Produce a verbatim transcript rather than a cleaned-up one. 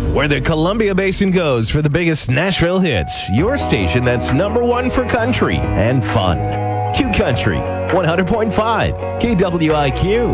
where the Columbia Basin goes for the biggest Nashville hits. Your station that's number one for country and fun. Q Country, one hundred point five, K W I Q.